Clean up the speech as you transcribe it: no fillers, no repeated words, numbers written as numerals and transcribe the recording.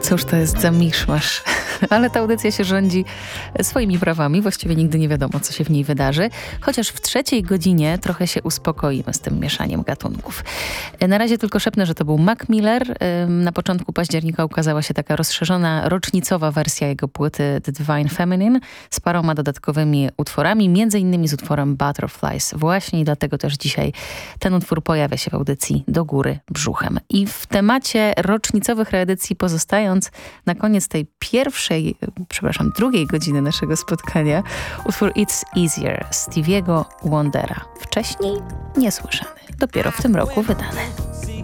Cóż to jest za miszmasz. Ale ta audycja się rządzi swoimi prawami. Właściwie nigdy nie wiadomo, co się w niej wydarzy. Chociaż w trzeciej godzinie trochę się uspokoimy z tym mieszaniem gatunków. Na razie tylko szepnę, że to był Mac Miller. Na początku października ukazała się taka rozszerzona, rocznicowa wersja jego płyty The Divine Feminine z paroma dodatkowymi utworami, między innymi z utworem Butterflies. Właśnie i dlatego też dzisiaj ten utwór pojawia się w audycji Do Góry Brzuchem. I w temacie rocznicowych reedycji pozostając, na koniec tej drugiej godziny naszego spotkania utwór It's Easier Stevie'ego Wondera. Wcześniej niesłyszany, dopiero w tym roku wydany.